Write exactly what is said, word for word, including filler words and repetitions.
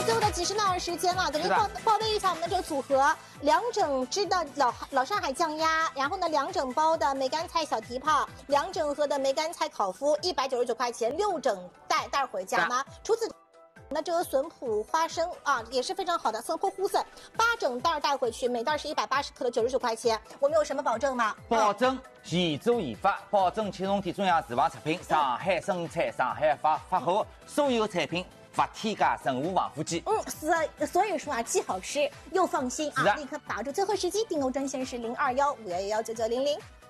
最后的几十秒时间了，给您报报备一下我们的这个组合：两整只的老老上海酱鸭，然后呢两整包的梅干菜小蹄膀，两整盒的梅干菜烤麸，一百九十九块钱，六整袋袋回家吗？除此。 那这个笋脯花生啊，也是非常好的，生泼糊笋，八整袋带回去，每袋是一百八十克的九十九块钱。我们有什么保证吗？ 保证现做现发，保证七重点中央厨房出品，上海生产、上海发发货，所有产品不添加任何防腐剂。 嗯，所所以说啊，既好吃又放心啊！立刻打住最后时机，订购专线是零二幺五幺幺幺九九零零。